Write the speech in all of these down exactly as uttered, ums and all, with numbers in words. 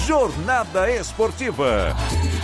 Jornada Esportiva.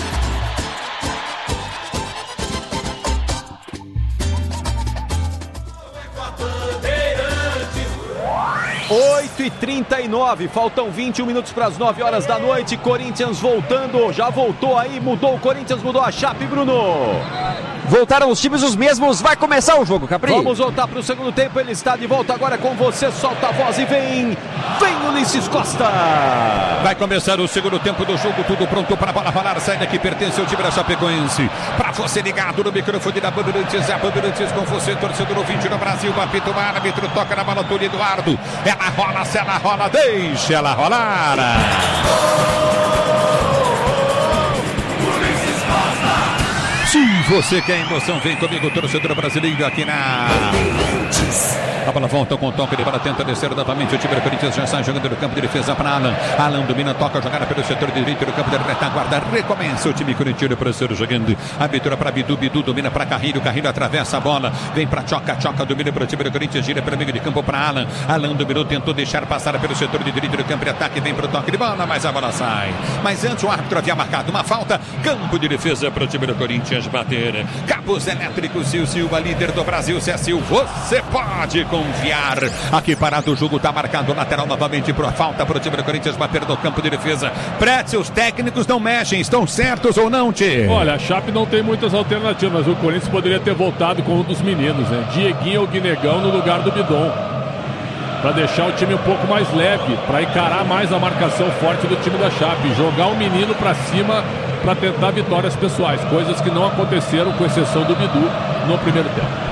oito e trinta e nove, faltam vinte e um minutos para as nove horas da noite. Corinthians voltando, já voltou aí, mudou o Corinthians, mudou a Chape, Bruno. Voltaram os times os mesmos, vai começar o jogo, Capri. Vamos voltar para o segundo tempo, ele está de volta agora com você, solta a voz e vem, vem Ulisses Costa. Vai começar o segundo tempo do jogo, tudo pronto para a bola rolar, sai daqui, pertence ao time da Chapecoense. Para você ligado no microfone da Bandeirantes, a Bandeirantes com você, torcedor ouvinte no Brasil, apita o árbitro, toca na bola, Túlio Eduardo. Ela rola, se ela rola, deixa ela rolar. Se você quer emoção, vem comigo, torcedor brasileiro, aqui na... A bola volta com o toque de bola, tenta descer novamente. O time do Corinthians já sai jogando no campo de defesa para Alan. Alan domina, toca a jogada pelo setor direito do campo de retaguarda. Recomeça o time corintiano para ser jogando. Abertura para Bidu, Bidu domina para Carrilho. Carrilho atravessa a bola, vem para Choca. Choca domina para o time do Corinthians, gira pelo meio de campo para Alan. Alan dominou, tentou deixar passar pelo setor de direito do campo de ataque. Vem para o toque de bola, mas a bola sai. Mas antes o árbitro havia marcado uma falta. Campo de defesa para o time do Corinthians bater. Cabos elétricos, Sil Silva, líder do Brasil. Se é Sil, você pode confiar. Aqui parado o jogo, está marcado lateral novamente para a falta para o time do Corinthians bater no campo de defesa. Prete, os técnicos não mexem, estão certos ou não, Tchê? Olha, a Chape não tem muitas alternativas. O Corinthians poderia ter voltado com um dos meninos, né? Dieguinho ou Guinegão no lugar do Bidon, para deixar o time um pouco mais leve, para encarar mais a marcação forte do time da Chape, jogar o menino para cima para tentar vitórias pessoais, coisas que não aconteceram, com exceção do Bidu no primeiro tempo.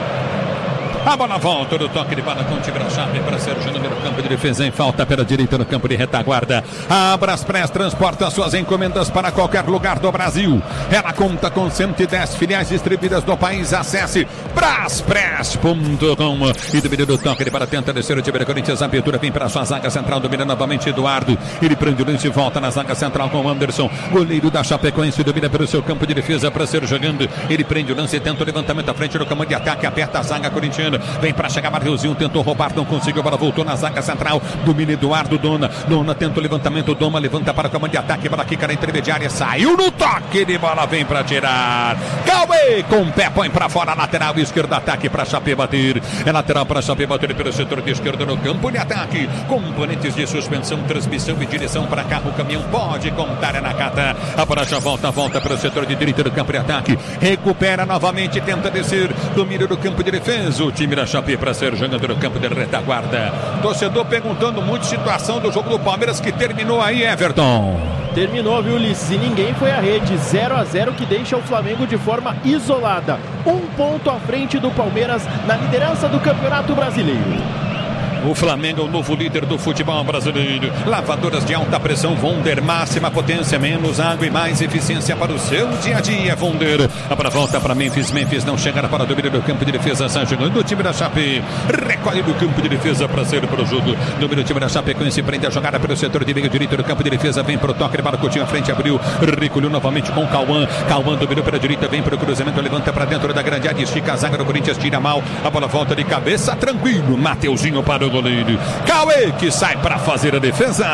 A bola volta do toque de bola com o time da Chape para Sérgio no campo de defesa, em falta pela direita no campo de retaguarda. A Braspress transporta suas encomendas para qualquer lugar do Brasil. Ela conta com cento e dez filiais distribuídas no país. Acesse braspress ponto com. E domina do toque de bola, tenta descer o time do Corinthians. A abertura vem para a sua zaga central, domina novamente Eduardo. Ele prende o lance e volta na zaga central com o Anderson. Goleiro da Chapecoense domina pelo seu campo de defesa para ser jogando. Ele prende o lance e tenta o levantamento à frente do comando de ataque, aperta a zaga corintiana. Vem para chegar Marreuzinho, tentou roubar, não conseguiu, a bola voltou na zaga central, domina Eduardo, Dona, Dona tenta o levantamento, Doma levanta para o comando de ataque, bola aqui, cara intermediária, saiu no toque de bola, vem para tirar, Cauê com o pé, põe para fora, lateral esquerdo, ataque para Chape bater, é lateral para Chape bater pelo setor de esquerda no campo de ataque, componentes de suspensão, transmissão e direção para carro, caminhão, pode contar, é na cata, a bola já volta, volta para o setor de direita do campo de ataque, recupera novamente, tenta descer, domínio do campo de defesa, o time da Chape para ser jogando no campo de retaguarda. Torcedor perguntando muito situação do jogo do Palmeiras que terminou aí, Everton. Terminou, viu, Ulisses? E ninguém foi à rede. zero a zero que deixa o Flamengo de forma isolada. Um ponto à frente do Palmeiras na liderança do Campeonato Brasileiro. O Flamengo é o novo líder do futebol brasileiro. Lavadoras de alta pressão Wonder, máxima potência, menos água e mais eficiência para o seu dia a dia, Wonder. A bola volta para Memphis, Memphis não chegará para o domínio do campo de defesa, sai jogando o time da Chape. Recolhe do campo de defesa para ser para o jogo. Domina o time da Chape, se prende a jogada pelo setor de meio direito do campo de defesa, vem para o toque de bola, Coutinho à frente, abriu, recolheu novamente com Cauã. Cauã dominou pela direita, vem para o cruzamento, levanta para dentro da grande área, estica a zaga do Corinthians, tira mal. A bola volta de cabeça, tranquilo. Mateuzinho para o goleiro Cauê, que sai para fazer a defesa.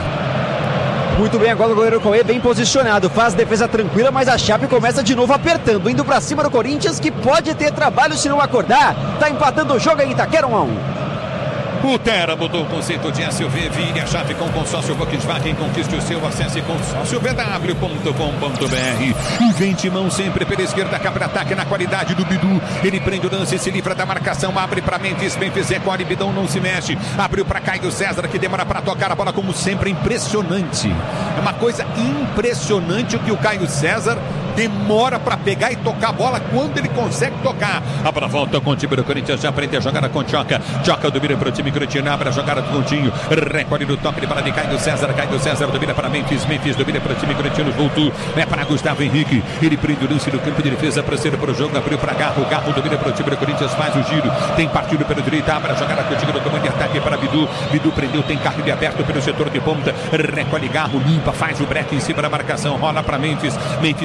Muito bem, agora o goleiro Cauê bem posicionado, faz defesa tranquila, mas a Chape começa de novo apertando, indo para cima do Corinthians, que pode ter trabalho se não acordar. Tá empatando o jogo aí, Itaquera, um a um. O Terra mudou o conceito de S U V, vire a chave com consórcio Volkswagen, conquiste o seu, acesse consórcio v w ponto com ponto b r. E vem Timão sempre pela esquerda, capra ataque na qualidade do Bidu, ele prende o lance, se livra da marcação, abre para Memphis, Memphis recolhe, Bidão não se mexe, abriu para Caio César, que demora para tocar a bola, como sempre, impressionante, é uma coisa impressionante o que o Caio César demora para pegar e tocar a bola quando ele consegue tocar. A bola volta com o time do Corinthians, já aprende a jogada com Choca, Choca domina para o time corintiano, abre a jogada do Coutinho, recolhe no toque de bola de Caio César, Caio César domina para Memphis, Memphis domina para o time corintiano, voltou, é para Gustavo Henrique, ele prende o lance do campo de defesa, procede para o jogo, abriu para Garro, Garro domina para o time do Corinthians, faz o giro, tem partido pela direita, abre a jogada com o time do comando de ataque para Bidu, Bidu prendeu, tem carro aberto pelo setor de ponta, recolhe Garro, limpa, faz o break em cima da marcação, rola para Memphis, Memphis domina para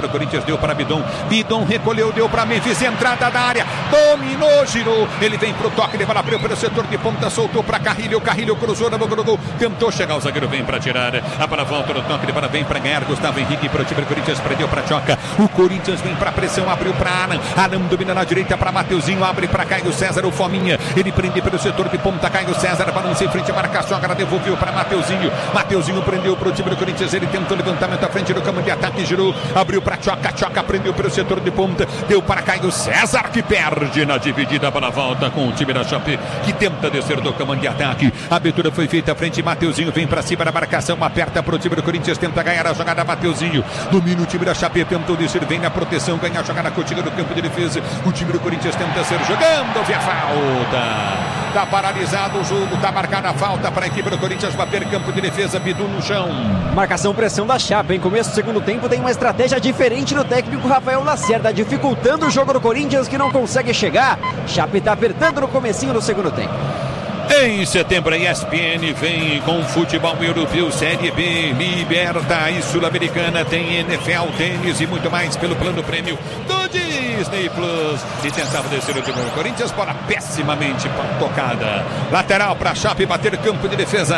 do Corinthians, deu para Bidon. Bidon recolheu, deu para Memphis, entrada da área, dominou, girou. Ele vem pro toque, ele vai abriu pelo setor de ponta, soltou para Carrilho. Carrilho cruzou na boca do gol, tentou chegar, o zagueiro vem para tirar. A bola volta no toque, ele para vem para ganhar. Gustavo Henrique para o time do Corinthians, prendeu para Choca. O Corinthians vem para pressão, abriu para Alan. Alan domina na direita para Mateuzinho, abre para Caio César, o Fominha. Ele prende pelo setor de ponta, Caio César balança em frente a marcação, agora devolveu para Mateuzinho. Mateuzinho prendeu para o time do Corinthians, ele tentou levantamento à frente do campo de ataque, girou, abriu para Choca. Choca prendeu pelo setor de ponta, deu para Caio César, que perde na dividida. Para a volta com o time da Chape, que tenta descer do campo de ataque. A abertura foi feita à frente, Mateuzinho vem para cima da marcação, aperta para o time do Corinthians, tenta ganhar a jogada, Mateuzinho domina o time da Chape, tentou descer, vem na proteção, ganha a jogada contigo no campo de defesa. O time do Corinthians tenta ser jogando, via falta. Está paralisado o jogo, está marcada a falta para a equipe do Corinthians bater campo de defesa, Bidu no chão. Marcação, pressão da Chape, em começo do segundo tempo tem uma estratégia diferente do técnico Rafael Lacerda, dificultando o jogo do Corinthians, que não consegue chegar. Chape está apertando no comecinho do segundo tempo. Em setembro, a E S P N vem com futebol europeu, Série B, Liberta e Sul-Americana, tem N F L, tênis e muito mais pelo plano prêmio do Disney Plus. E tentava descer o time do Corinthians, bola pessimamente tocada. Lateral para Chape bater campo de defesa.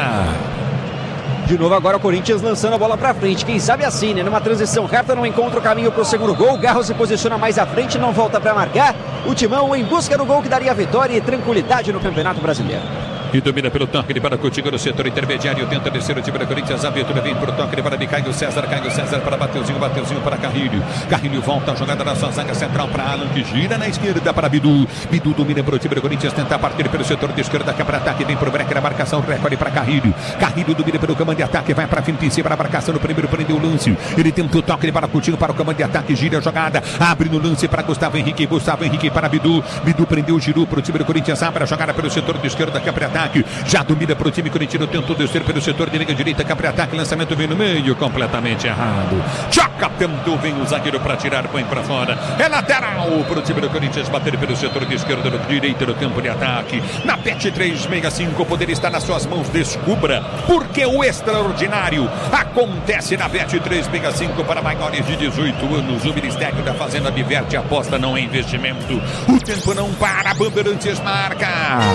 De novo agora o Corinthians lançando a bola pra frente. Quem sabe assim, né? Numa transição rápida, não encontra o caminho pro segundo gol. Garro se posiciona mais à frente, não volta pra marcar. O Timão em busca do gol que daria vitória e tranquilidade no Campeonato Brasileiro. E domina pelo toque, ele para Coutinho no setor intermediário, tenta descer o time da Corinthians, a abertura vem pro toque, ele para de Caio César, Caio César para Mateuzinho, Mateuzinho para Carrilho, Carrilho volta a jogada na sua zaga central para Alan, que gira na esquerda para Bidu, Bidu domina pro time da Corinthians, tenta partir pelo setor de esquerda, que é para ataque, vem pro break, a marcação, recorde para Carrilho, Carrilho domina pelo comando de ataque, vai para frente em cima, a marcação no primeiro, prendeu o lance, ele tenta o toque, ele para Coutinho para o comando de ataque, gira a jogada, abre no lance para Gustavo Henrique, Gustavo Henrique para Bidu, Bidu prendeu, girou pro time do Corinthians, abre a jogada pelo setor de esquerda, que é para ataque, já domina para o time corintiano, tentou descer pelo setor de linha direita, cá para ataque, lançamento vem no meio, completamente errado. Choca, tentou, vem o zagueiro para tirar, põe para fora. É lateral para o time do Corinthians bater pelo setor de esquerda, do direita do campo de ataque. Na Bet três sessenta e cinco, o poder está nas suas mãos, descubra, porque o extraordinário acontece na Bet três sessenta e cinco para maiores de dezoito anos. O Ministério da Fazenda diverte, aposta não é investimento. O tempo não para, Bandeirantes marca.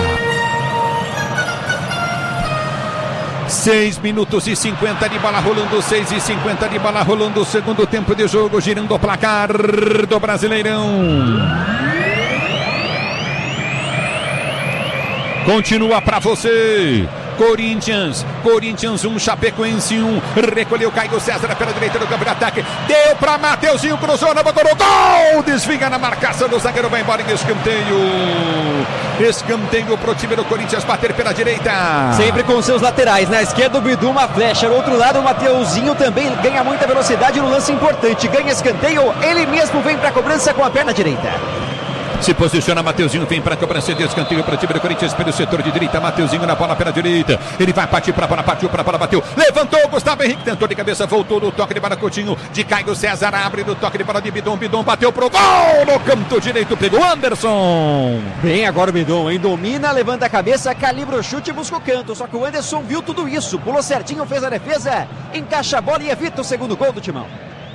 seis minutos e cinquenta de bola rolando, seis e cinquenta de bola rolando, o segundo tempo de jogo, girando o placar do Brasileirão. Continua para você. Corinthians, Corinthians um, Chapecoense um, recolheu Caio César pela direita do campo de ataque, deu para Mateuzinho, cruzou na boca do gol, desvia na marcação do zagueiro, vai embora em escanteio, escanteio pro time do Corinthians bater pela direita. Sempre com seus laterais, na esquerda o Bidu, uma flecha, no outro lado o Mateuzinho também ganha muita velocidade no lance importante, ganha escanteio, ele mesmo vem para a cobrança com a perna direita. Se posiciona Mateuzinho, vem para a cobrança de escanteio para o time do Corinthians pelo setor de direita. Mateuzinho na bola pela direita. Ele vai partir para a bola, partiu para a bola, bateu. Levantou, Gustavo Henrique tentou de cabeça, voltou no toque de bola, Coutinho de Caio César, abre no toque de bola de Bidon. Bidon bateu pro gol no canto direito, pegou Anderson. Bem agora o Bidon, hein? Domina, levanta a cabeça, calibra o chute e busca o canto. Só que o Anderson viu tudo isso, pulou certinho, fez a defesa, encaixa a bola e evita o segundo gol do Timão.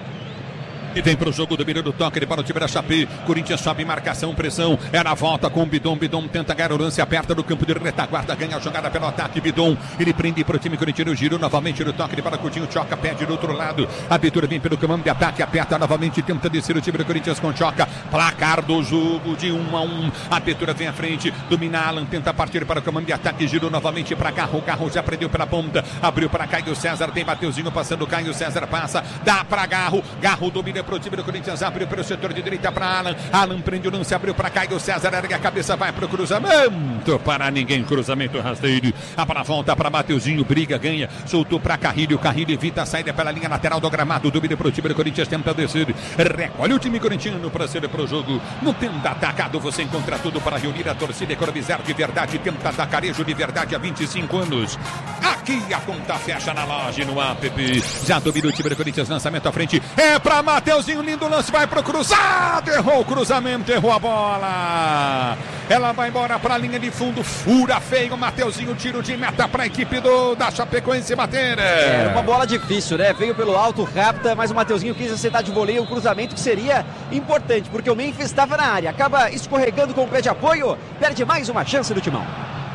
E vem para o jogo do do toque, ele para o time da Chape. Corinthians sobe, marcação, pressão. É na volta com o Bidon. Bidon tenta ganhar o lance, aperta no campo de retaguarda, ganha a jogada pelo ataque. Bidon, ele prende para o time corintiano, girou novamente no toque, ele para Coutinho, Choca, pede do outro lado. A abertura vem pelo comando de ataque, aperta novamente, tenta descer o time do Corinthians com Choca. Placar do jogo de um a um. A abertura vem à frente, domina Alan, tenta partir para o comando de ataque, girou novamente para Garro. Garro já prendeu pela ponta, abriu para Caio César, tem Mateuzinho passando, Caio César passa, dá para Garro. Garro domina para o time do Corinthians, abriu pelo setor de direita para Alan. Alan prende o lance, abriu para Caio César, ergue a cabeça, vai para o cruzamento. Para ninguém, cruzamento rasteiro. A bola volta para Mateuzinho, briga, ganha, soltou para Carrilho. Carrilho evita a saída pela linha lateral do gramado, domina para o time do Corinthians, tenta descer. Recolhe o time corintiano para ser para o jogo. No Tenda Atacado você encontra tudo para reunir a torcida, economizar de verdade. Tenta Atacarejo de verdade há vinte e cinco anos. Aqui a conta fecha na loja, no app. Já domina o time do Corinthians, lançamento à frente. É para Mateuzinho, lindo lance, vai pro cruzado, errou o cruzamento, errou a bola. ela vai embora para a linha de fundo, fura feio, Mateuzinho, tiro de meta para a equipe do, da Chapecoense bater. É, era uma bola difícil, né? Veio pelo alto, rápida, mas o Mateuzinho quis acertar de voleio, um cruzamento que seria importante, porque o Memphis estava na área, acaba escorregando com o pé de apoio, perde mais uma chance do Timão.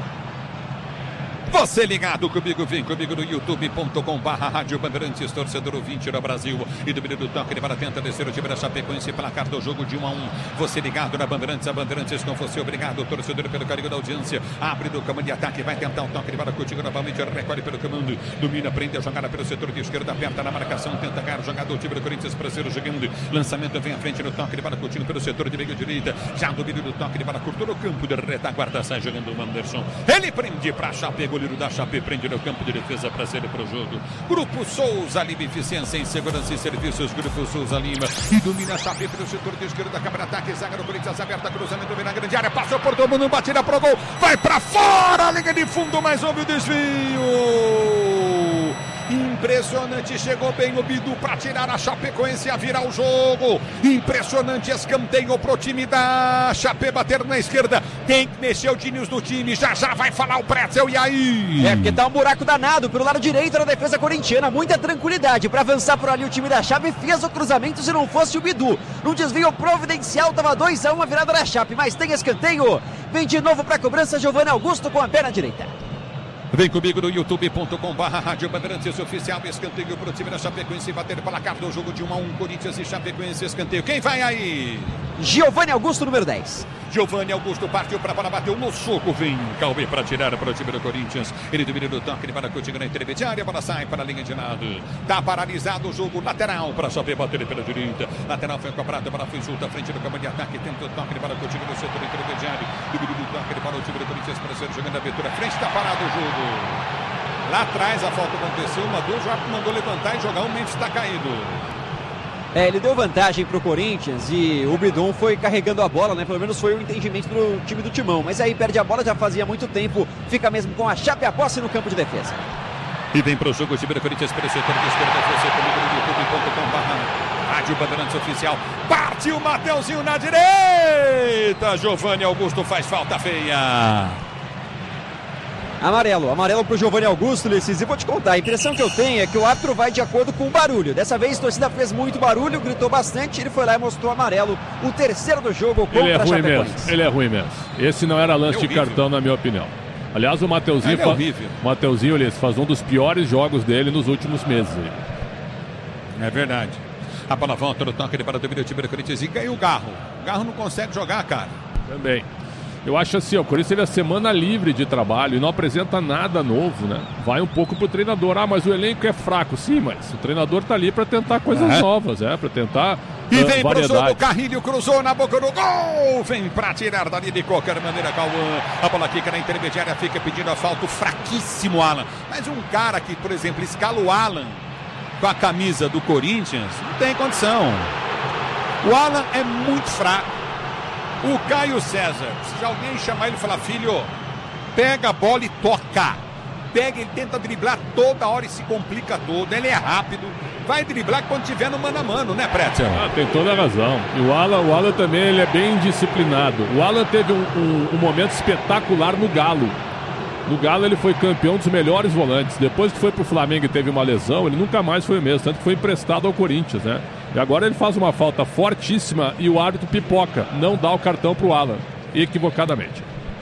Você ligado comigo, vem comigo no youtube ponto com barra Rádio Bandeirantes, torcedor ouvinte no Brasil. E do meio do toque, ele para tenta descer o time da Chapecoense, placar do jogo de um a um. Você ligado na Bandeirantes, a Bandeirantes com você. Obrigado, torcedor, pelo carinho da audiência. Abre do comando de ataque, vai tentar o toque, ele para contigo novamente, recolhe pelo comando. Domina, prende a jogada pelo setor de esquerda, aperta na marcação, tenta ganhar o jogador, o time do Corinthians para ser jogando. Lançamento vem à frente no toque, ele para contigo pelo setor de meio direita. Já do meio do toque, ele para curto no campo de retaguarda, sai jogando o Anderson. Ele prende para a Chape, goleiro da Chape, prende no campo de defesa para sair para o jogo. Grupo Souza Lima, eficiência em segurança e serviços. Grupo Souza Lima e domina a Chape pelo setor de esquerda, câmara ataque, zaga do Corinthians aberta, cruzamento vem na grande área, passou por todo mundo, batida pro gol, vai para fora, linha de fundo, mas houve o desvio. Impressionante, chegou bem o Bidu para tirar a Chapecoense a virar o jogo. Impressionante, escanteio pro time da Chape bater na esquerda. Tem que mexer o Diniz do time, já já vai falar o Pretzel, e aí? É, porque tá um buraco danado pelo lado direito na defesa corintiana, muita tranquilidade para avançar por ali. O time da Chape fez o cruzamento, se não fosse o Bidu. Num desvio providencial, tava dois a um a virada da Chape, mas tem escanteio. Vem de novo para a cobrança, Giovanni Augusto com a perna direita. Vem comigo no youtube ponto com barra Rádio Bandeirantes oficial, escanteio para o time da Chapecoense bater placar do jogo de um a um, Corinthians e Chapecoense, escanteio. Quem vai aí? Giovanni Augusto, número dez. Giovanni Augusto partiu para a bola, bateu no soco, vem Cauê para tirar para o time do Corinthians. Ele domina do toque, ele para contigo na intermediária, a bola sai para a linha de lado. Tá paralisado o jogo, lateral para Chape bater pela direita. Lateral foi cobrado, a bola foi solta à frente do campo de ataque, tenta o toque, ele para contigo no setor intermediário. Domina do toque, ele para o time do Corinthians para ser jogando a abertura. Frente, está parado o jogo. Lá atrás a falta aconteceu, uma dor, já mandou levantar e jogar, o Memphis está caído. É, ele deu vantagem pro Corinthians e o Bidon foi carregando a bola, né? Pelo menos foi o entendimento do time do Timão. Mas aí perde a bola, já fazia muito tempo, fica mesmo com a Chape a posse no campo de defesa. E vem pro jogo o time do Corinthians pelo setor de esquerda, você comigo no youtube ponto com barra Rádio Bandeirantes oficial. Partiu o Mateuzinho na direita, Giovanni Augusto faz falta feia. Amarelo, amarelo pro Giovanni Augusto, Ulisses. E vou te contar, a impressão que eu tenho é que o árbitro vai de acordo com o barulho. Dessa vez a torcida fez muito barulho, gritou bastante, ele foi lá e mostrou amarelo, o terceiro do jogo contra ele é a ruim Chapecoense. mesmo, ele é ruim mesmo. Esse não era lance é de cartão, na minha opinião. Aliás, o Mateuzinho, é horrível. Mateuzinho, Ulisses, faz um dos piores jogos dele nos últimos meses. É verdade. A bola volta no toque para o domínio do time do Corinthians e ganha o Garro. O Garro não consegue jogar, cara. Também. Eu acho assim, ó, o Corinthians teve a semana livre de trabalho e não apresenta nada novo, né? Vai um pouco pro treinador. Ah, mas o elenco é fraco. Sim, mas o treinador tá ali para tentar coisas é. novas, é, para tentar E uh, vem variedade. pro jogo, Carrilho cruzou na boca do gol. Vem pra tirar dali de qualquer maneira, Cauã. A bola fica na intermediária, fica pedindo a falta. Fraquíssimo, Alan. Mas um cara que, por exemplo, escala o Alan com a camisa do Corinthians, não tem condição. O Alan é muito fraco. O Caio César, precisa alguém chamar ele e falar, filho, pega a bola e toca. Pega, ele tenta driblar toda hora e se complica todo. Ele é rápido, vai driblar quando tiver no mano a mano, né, Pretzel? Ah, tem toda a razão. E o Alan, o Alan também ele é bem disciplinado. O Alan teve um, um, um momento espetacular no Galo. No Galo ele foi campeão dos melhores volantes. Depois que foi pro Flamengo e teve uma lesão, ele nunca mais foi o mesmo. Tanto que foi emprestado ao Corinthians, né? E agora ele faz uma falta fortíssima e o árbitro pipoca. Não dá o cartão pro Alan, equivocadamente.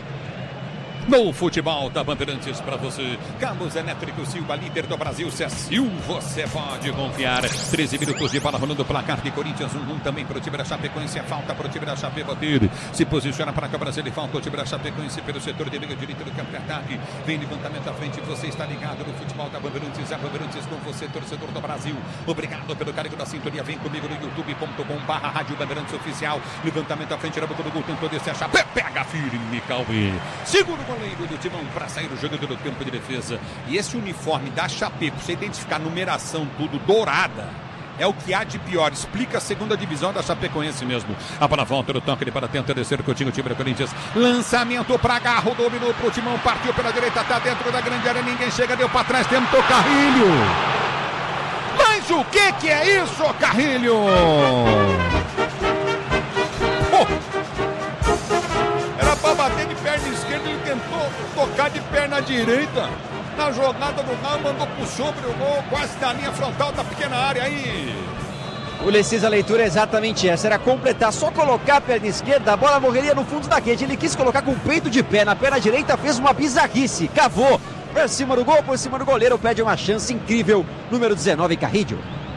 No futebol da Bandeirantes para você, Carlos Elétrico Silva, líder do Brasil. Se é Sil, você pode confiar. treze minutos de bola rolando, placar de Corinthians, um, um também para o time da Chapecoense. É falta para o time da Chape bater. Se posiciona para cá, Brasil, e falta o time da Chapecoense pelo setor de meio direito do campo de ataque. Vem levantamento à frente, você está ligado no futebol da Bandeirantes. A Bandeirantes com você, torcedor do Brasil. Obrigado pelo carinho da sintonia. Vem comigo no youtube ponto com barra Rádio Bandeirantes oficial. Levantamento à frente, na boca do gol, tentou descer a Chape. Pega firme, Cauê. Segura o goleiro do Timão para sair o jogador do campo de defesa. E esse uniforme da Chape, para você identificar a numeração tudo dourada, é o que há de pior. Explica a segunda divisão da Chapecoense mesmo. A bola volta no toque, ele para tentar descer com o time do Corinthians. Lançamento para Garro, dominou pro Timão, partiu pela direita, tá dentro da grande área, ninguém chega, deu para trás, tentou Carrilho. Mas o que que é isso, Carrilho? Oh! Era pra bater de perna esquerda, ele tentou tocar de perna direita. Na jogada do Galo, mandou pro sobre o gol, quase na linha frontal da pequena área aí. Ulisses, a leitura é exatamente essa, era completar, só colocar a perna esquerda, a bola morreria no fundo da rede. Ele quis colocar com o peito de pé, na perna direita fez uma bizarrice, cavou por cima do gol, por cima do goleiro, pede uma chance incrível, número dezenove, Carrillo.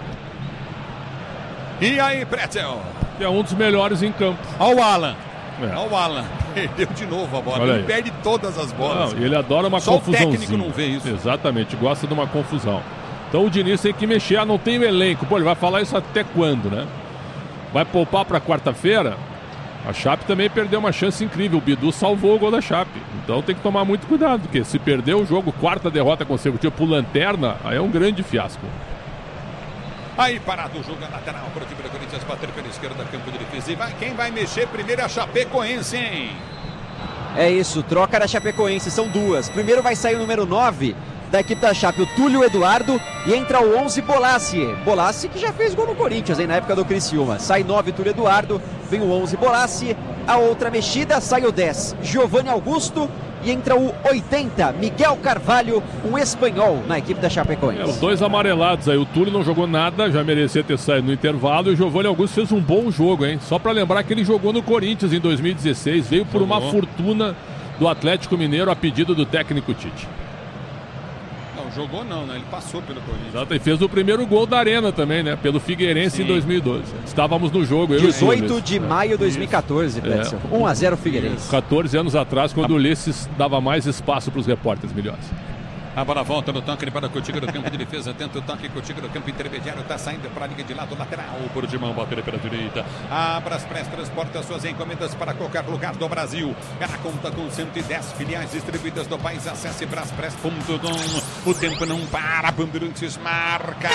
E aí, Pretzel? É um dos melhores em campo. Olha o Alan. É. Olha o Alan. Perdeu de novo a bola. Olha Ele aí. perde todas as bolas. Não, ele adora uma Só confusãozinha. o técnico não vê isso. Exatamente, gosta de uma confusão. Então o Diniz tem que mexer. Ah, não tem o elenco. Pô, ele vai falar isso até quando, né? Vai poupar para quarta-feira? A Chape também perdeu uma chance incrível. O Bidu salvou o gol da Chape. Então tem que tomar muito cuidado, porque se perder o jogo, quarta derrota consecutiva por lanterna, aí é um grande fiasco. Aí parado o jogo na lateral para o time do Corinthians, bater pela esquerda, campo de defesa. E vai, quem vai mexer primeiro é a Chapecoense, hein? É isso, troca da Chapecoense, são duas. Primeiro vai sair o número nove da equipe da Chape, o Túlio Eduardo, e entra o onze, Bolassi. Bolassi que já fez gol no Corinthians, hein, na época do Criciúma. Sai nove, Túlio Eduardo, vem o onze, Bolassi. A outra mexida, sai o dez, Giovanni Augusto, e entra o oitenta, Miguel Carvalho, um espanhol na equipe da Chapecoense. É, os dois amarelados aí, o Túlio não jogou nada, já merecia ter saído no intervalo, e o Giovanni Augusto fez um bom jogo, hein? Só para lembrar que ele jogou no Corinthians em dois mil e dezesseis, veio por uma fortuna do Atlético Mineiro a pedido do técnico Tite. Não, jogou não, né? Ele passou pelo Corinthians. Exato, e fez o primeiro gol da Arena também, né? Pelo Figueirense. Sim. Em dois mil e doze. Estávamos no jogo. Eu dezoito de maio de dois mil e catorze, Pretzel. É. um a zero Figueirense. quatorze anos atrás, quando o Ulisses dava mais espaço para os repórteres melhores. A bola volta no toque para Coutinho no campo de defesa. Tenta o toque, Coutinho no campo intermediário. Está saindo para a linha de lado lateral. Por de mão, bater pela direita. Abra as pressas, transporta suas encomendas para qualquer lugar do Brasil. Ela conta com cento e dez filiais distribuídas no país. Acesse braspress ponto com. O tempo não para. Bandeirantes marca.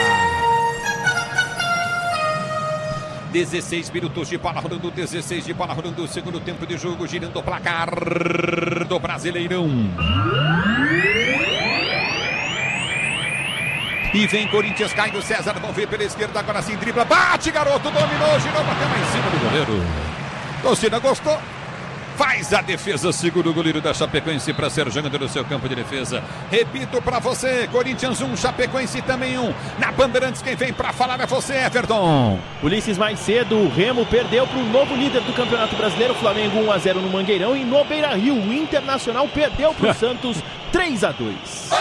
dezesseis minutos de bola rolando, dezesseis de bola rolando, segundo tempo de jogo, girando o placar do Brasileirão. E vem Corinthians, cai do César, vão ver pela esquerda, agora sim dribla, bate garoto, dominou, girou, bateu lá em cima do goleiro. Torcida gostou. Faz a defesa, segura o goleiro da Chapecoense para ser jogador do seu campo de defesa. Repito para você, Corinthians um, Chapecoense também um. Na Bandeirantes, quem vem para falar é você, Everton. Ulisses, mais cedo, o Remo perdeu para o novo líder do Campeonato Brasileiro, Flamengo um a zero no Mangueirão. E no Beira-Rio, o Internacional perdeu para o Santos três a dois.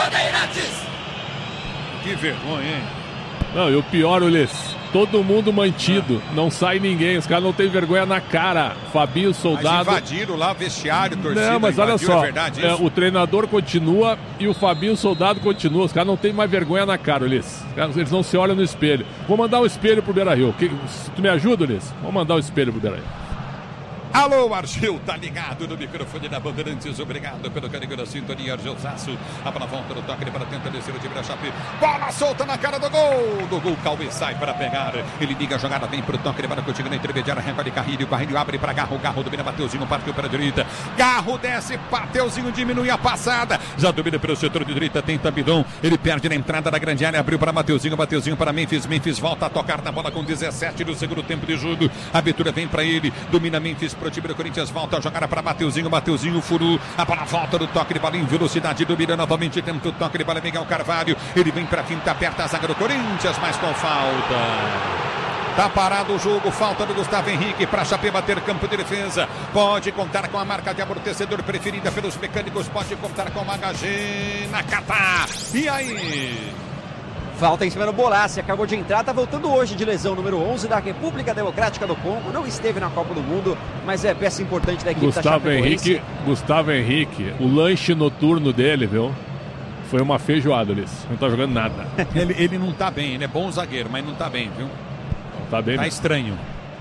Que vergonha, hein? Não, e o pior, Ulisses, todo mundo mantido, não sai ninguém, os caras não têm vergonha na cara. Fabinho Soldado... Mas invadiram lá, vestiário, torcida, não, mas olha só, é verdade é, isso? o treinador continua e o Fabinho Soldado continua, os caras não têm mais vergonha na cara, Ulisses. Eles não se olham no espelho. Vou mandar um espelho pro Beira-Rio. Tu me ajuda, Ulisses? Vou mandar um espelho pro Beira-Rio. Alô, Argil, tá ligado no microfone da Bandeirantes. Obrigado pelo carinho da sintonia, Argil Zaço. A bola volta no toque para tentar descer o time da Chape. Bola solta na cara do gol. Do gol, Cauê sai para pegar. Ele liga a jogada, vem pro toque, para Coutinho na intermediária, recolhe Carrilho. Carrilho abre para Garro. Garro domina, Mateuzinho partiu para a direita. Garro desce, Mateuzinho diminui a passada. Já domina pelo setor de direita, tenta Bidon. Ele perde na entrada da grande área, abriu para Mateuzinho. Mateuzinho para Memphis. Memphis volta a tocar na bola com dezessete do segundo tempo de jogo. A abertura vem para ele. Domina Memphis pro time do Corinthians, volta a jogar para Mateuzinho, Mateuzinho furou, a bola volta do toque de bola em velocidade, domina novamente, tenta o toque de bola, Miguel Carvalho, ele vem para quinta, aperta a zaga do Corinthians, mas com falta. Tá parado o jogo, falta do Gustavo Henrique para Chape bater campo de defesa. Pode contar com a marca de amortecedor preferida pelos mecânicos, pode contar com a H G Nakata. E aí? Falta em cima do Bolassi, acabou de entrar, tá voltando hoje de lesão, número onze da República Democrática do Congo, não esteve na Copa do Mundo, mas é peça importante da equipe Gustavo da Henrique, Chapecoense. Gustavo Henrique, o lanche noturno dele, viu? Foi uma feijoada, Ulisses. Não tá jogando nada. ele, ele não tá bem, ele é bom zagueiro, mas não tá bem, viu? Não tá bem. Tá mesmo. estranho.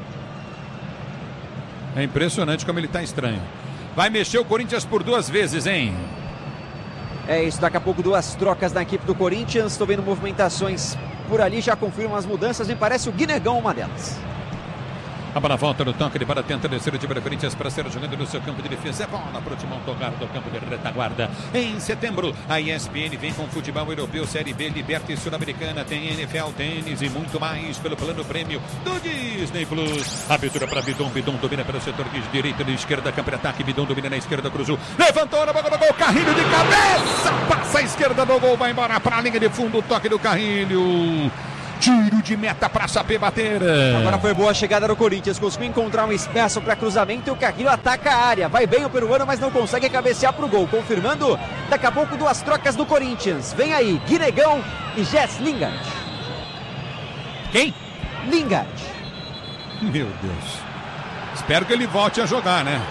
É impressionante como ele tá estranho. Vai mexer o Corinthians por duas vezes, hein? É isso, daqui a pouco duas trocas na equipe do Corinthians, estou vendo movimentações por ali, já confirmam as mudanças, me parece o Guinegão uma delas. A bola volta no toque, ele para tenta descer o time do Corinthians para ser jogando no seu campo de defesa. É bola para o Timão tocar do campo de retaguarda. Em setembro, a E S P N vem com futebol europeu, Série B, Liberta Sul-Americana, tem N F L, tênis e muito mais pelo plano prêmio do Disney Plus. Abertura para Bidon, Bidon domina pelo setor de direita e esquerda, campo de ataque, Bidon domina na esquerda, cruzou, levantou na boca do gol, Carrilho de cabeça, passa a esquerda do gol, vai embora para a linha de fundo, o toque do Carrilho. Tiro de meta para Chapé bater. Agora foi boa a chegada do Corinthians. Conseguiu encontrar um espaço para cruzamento e o Carrilho ataca a área. Vai bem o peruano, mas não consegue cabecear para o gol. Confirmando, daqui a pouco duas trocas do Corinthians. Vem aí, Guinegão e Jess Lingard. Quem? Lingard. Meu Deus. Espero que ele volte a jogar, né?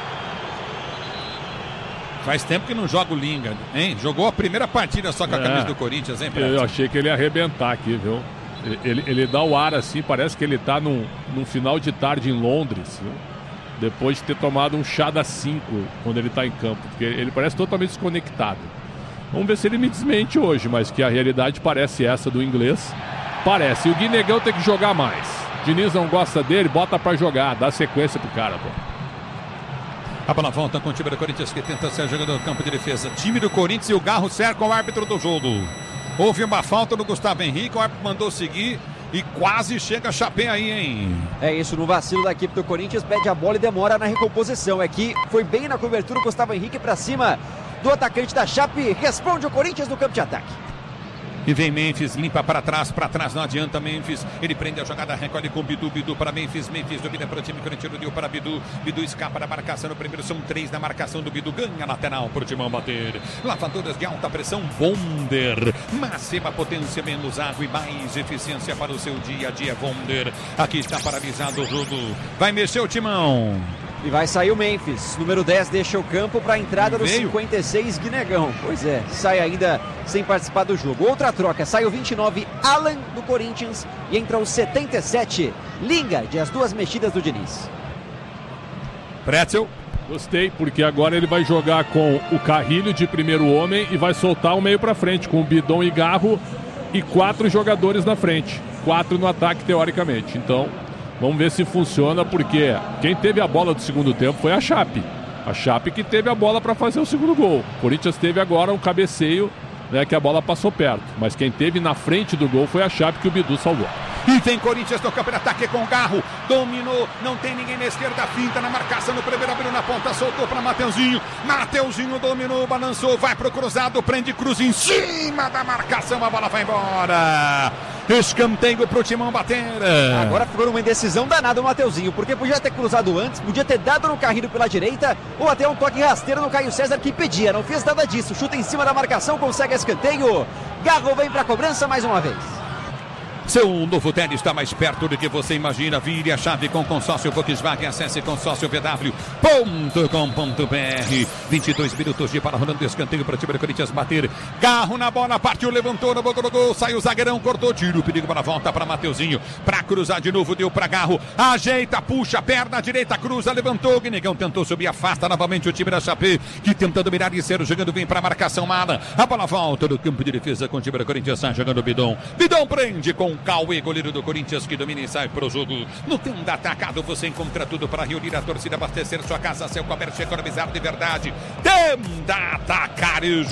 Faz tempo que não joga o Lingard, hein? Jogou a primeira partida só com a é, camisa do Corinthians, hein, Preto? Eu achei que ele ia arrebentar aqui, viu? Ele, ele dá o ar assim, parece que ele tá num, num final de tarde em Londres, viu? Depois de ter tomado um chá das cinco quando ele tá em campo, porque ele parece totalmente desconectado. Vamos ver se ele me desmente hoje, mas que a realidade parece essa do inglês. Parece. E o Guinegão tem que jogar mais. Diniz não gosta dele, bota pra jogar, dá sequência pro cara, pô. A bola volta com o time do Corinthians que tenta ser jogador do campo de defesa. Time do Corinthians e o Garro cerca o árbitro do jogo. Houve uma falta no Gustavo Henrique, o árbitro mandou seguir e quase chega a Chapé aí, hein? É isso, no vacilo da equipe do Corinthians, pede a bola e demora na recomposição. É que foi bem na cobertura o Gustavo Henrique para cima do atacante da Chape. Responde o Corinthians no campo de ataque. E vem Memphis, limpa para trás, para trás não adianta Memphis, ele prende a jogada, recolhe com Bidu, Bidu para Memphis, Memphis domina para o time corintiano, deu para Bidu, Bidu escapa da marcação no primeiro, são três na marcação do Bidu, ganha lateral para o Timão bater, lavadoras de alta pressão, Wonder, máxima potência, menos água e mais eficiência para o seu dia a dia, Wonder, aqui está paralisado o jogo, vai mexer o Timão. E vai sair o Memphis, número dez deixa o campo para a entrada do cinquenta e seis, Guinegão. Pois é, sai ainda sem participar do jogo. Outra troca, sai o vinte e nove, Alan do Corinthians e entra o setenta e sete, Lingard, as duas mexidas do Diniz. Pretzel. Gostei, porque agora ele vai jogar com o Carrilho de primeiro homem e vai soltar o meio para frente, com o Bidon e Garro e quatro jogadores na frente. Quatro no ataque, teoricamente. Então, vamos ver se funciona, porque quem teve a bola do segundo tempo foi a Chape. A Chape que teve a bola para fazer o segundo gol. O Corinthians teve agora um cabeceio, né, que a bola passou perto. Mas quem teve na frente do gol foi a Chape, que o Bidu salvou. E vem Corinthians no campo de ataque com o Garro. Dominou, não tem ninguém na esquerda, finta na marcação no primeiro, abriu na ponta, soltou para Mateuzinho. Mateuzinho dominou, balançou, vai pro cruzado, prende cruz em cima da marcação, a bola vai embora. Escanteio pro Timão bater. Agora ficou numa indecisão danada o Mateuzinho, porque podia ter cruzado antes, podia ter dado no Carrilho pela direita, ou até um toque rasteiro no Caio César que pedia, não fez nada disso. Chuta em cima da marcação, consegue escanteio. Garro vem pra cobrança mais uma vez. Seu novo T E D está mais perto do que você imagina. Vire a chave com consórcio Volkswagen. Acesse consórcio v w ponto com ponto b r. vinte e dois minutos de bola rolando, escanteio para o time do Corinthians bater. Garro na bola, partiu, levantou na boca do gol. Saiu o zagueirão, cortou, tiro, perigo para a volta para Mateuzinho. Para cruzar de novo, deu para Garro. Ajeita, puxa, perna direita, cruza, levantou. O Guinegão tentou subir, afasta novamente o time da Chapé, que tenta dominar e ser jogando bem para a marcação Mala. A bola volta do campo de defesa com o time do Corinthians. Sai jogando o Bidon. Bidon prende com Cauê, goleiro do Corinthians, que domina e sai pro jogo. No Tenda Atacado você encontra tudo para reunir a torcida, abastecer sua casa, seu comércio, economizar de verdade. Tenda Atacarejo.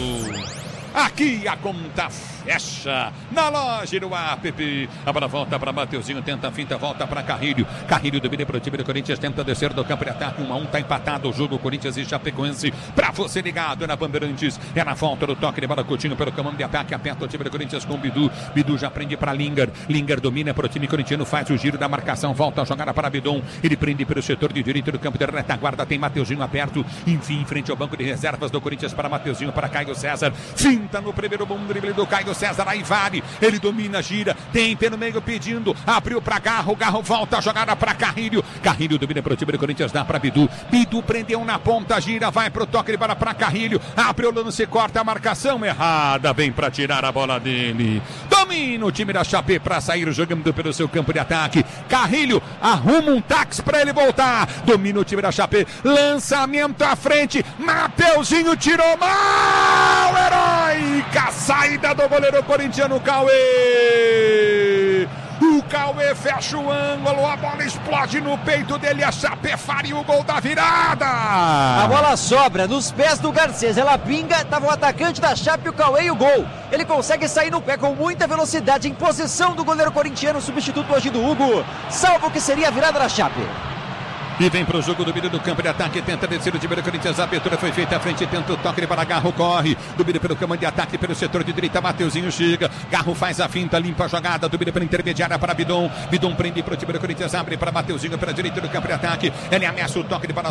Aqui a conta fecha na loja do app. A bola volta para Mateuzinho, tenta a finta, volta para Carrilho. Carrilho domina para o time do Corinthians, tenta descer do campo de ataque. um a um, tá empatado o jogo, Corinthians e Chapecoense. Para você ligado na Bandeirantes, é na volta do toque de bola, Coutinho pelo comando de ataque, aperta o time do Corinthians com o Bidu. Bidu já prende para Lingard. Lingard domina para o time corintiano, faz o giro da marcação, volta a jogada para Bidon. Ele prende pelo setor de direito do campo de retaguarda, tem Mateuzinho aperto. Enfim, em frente ao banco de reservas do Corinthians, para Mateuzinho, para Caio César. Finta no primeiro bom drible do Caio César, aí vale, ele domina, gira, tem pelo meio pedindo, abriu para Garro, Garro volta a jogada para Carrilho, Carrilho domina para o time do Corinthians, dá para Bidu, Bidu prendeu na ponta, gira, vai pro toque de bola para Carrilho, abre o lance, corta a marcação errada, vem para tirar a bola dele, domina o time da Chapé para sair jogando pelo seu campo de ataque, Carrilho arruma um táxi para ele voltar, domina o time da Chapé, lançamento à frente, Mateuzinho tirou mal, heróica saída do goleiro corintiano Cauê. O Cauê fecha o ângulo, a bola explode no peito dele, a Chape faria o gol da virada. A bola sobra nos pés do Garcês, ela pinga, tava o atacante da Chape, o Cauê e o gol. Ele consegue sair no pé com muita velocidade em posição do goleiro corintiano, substituto hoje do Hugo, salvo que seria a virada da Chape. E vem para o jogo do meio do campo de ataque, tenta descer o time do Corinthians, a abertura foi feita à frente, tenta o toque para Garro, corre, domina pelo campo de ataque, pelo setor de direita, Mateuzinho chega, Garro faz a finta, limpa a jogada, domina pela intermediária para Bidon, Bidon prende para o time do Corinthians, abre para Mateuzinho pela direita do campo de ataque, ele ameaça o toque de bola